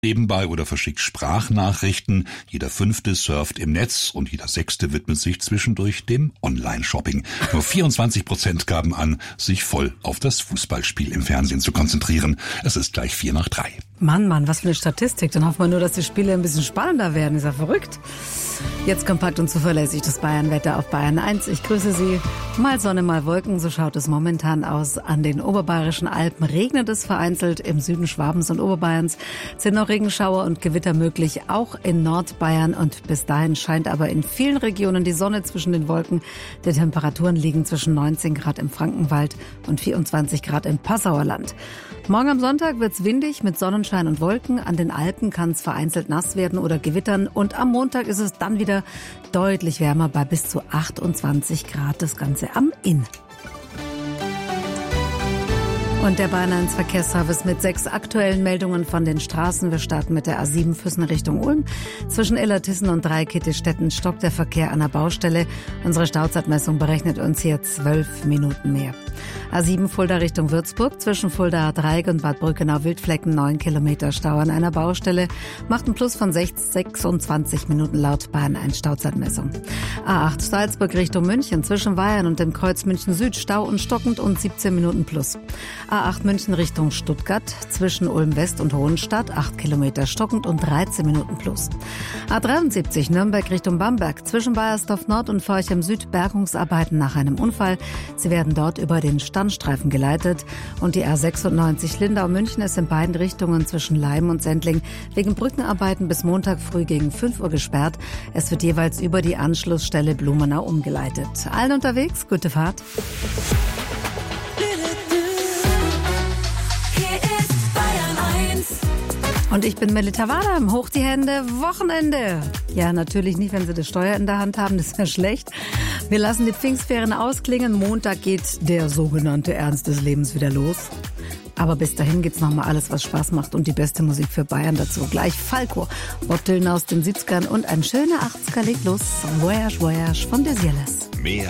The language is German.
nebenbei oder verschickt Sprachnachrichten. Jeder 5. surft im Netz und jeder 6. widmet sich zwischendurch dem Online-Shopping. Nur 24% gaben an, sich voll auf das Fußballspiel im Fernsehen zu konzentrieren. Es ist gleich 2:45. Mann, was für eine Statistik. Dann hoffen wir nur, dass die Spiele ein bisschen spannender werden. Ist ja verrückt. Jetzt kompakt und zuverlässig das Bayern-Wetter auf Bayern 1. Ich grüße Sie. Mal Sonne, mal Wolken, so schaut es momentan aus. An den oberbayerischen Alpen regnet es vereinzelt. Im Süden Schwabens und Oberbayerns sind noch Regenschauer und Gewitter möglich, auch in Nordbayern. Und bis dahin scheint aber in vielen Regionen die Sonne zwischen den Wolken. Die Temperaturen liegen zwischen 19 Grad im Frankenwald und 24 Grad im Passauer Land. Morgen am Sonntag wird's windig mit Sonnenschein und Wolken. An den Alpen kann es vereinzelt nass werden oder gewittern. Und am Montag ist es dann wieder deutlich wärmer bei bis zu 28 Grad. Das Ganze am Inn. Und der Bayern 1 Verkehrsservice mit 6 aktuellen Meldungen von den Straßen. Wir starten mit der A7 Füssen Richtung Ulm. Zwischen Illertissen und Dreikitte-Stetten stockt der Verkehr an der Baustelle. Unsere Stauzeitmessung berechnet uns hier 12 Minuten mehr. A7 Fulda Richtung Würzburg. Zwischen Fulda Dreieck und Bad Brückenau-Wildflecken 9 Kilometer Stau an einer Baustelle. Macht einen Plus von 26 Minuten laut Bayern 1 Stauzeitmessung. A8 Salzburg Richtung München. Zwischen Weyern und dem Kreuz München Süd Stau und stockend und 17 Minuten plus. A8 München Richtung Stuttgart, zwischen Ulm West und Hohenstadt, 8 Kilometer stockend und 13 Minuten plus. A73 Nürnberg Richtung Bamberg, zwischen Baiersdorf Nord und Forchem Süd, Bergungsarbeiten nach einem Unfall. Sie werden dort über den Standstreifen geleitet. Und die A96 Lindau-München ist in beiden Richtungen zwischen Leim und Sendling wegen Brückenarbeiten bis Montag früh gegen 5 Uhr gesperrt. Es wird jeweils über die Anschlussstelle Blumenau umgeleitet. Allen unterwegs, gute Fahrt. Und ich bin Melita Wadam. Hoch die Hände, Wochenende. Ja, natürlich nicht, wenn Sie das Steuer in der Hand haben, das wäre schlecht. Wir lassen die Pfingstferien ausklingen. Montag geht der sogenannte Ernst des Lebens wieder los. Aber bis dahin gibt's nochmal alles, was Spaß macht und die beste Musik für Bayern dazu. Gleich Falco, Bob Dylan aus den 70ern und ein schöner 80er legt los. Voyage, Voyage von Desieless. Mehr